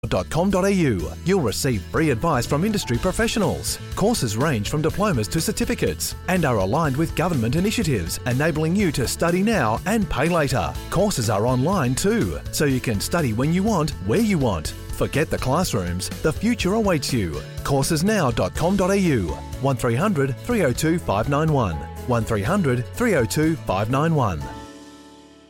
You'll receive free advice from industry professionals. Courses range from diplomas to certificates and are aligned with government initiatives, enabling you to study now and pay later. Courses are online too, so you can study when you want, where you want. Forget the classrooms, the future awaits you. Coursesnow.com.au 1300 302 591 1300 302 591.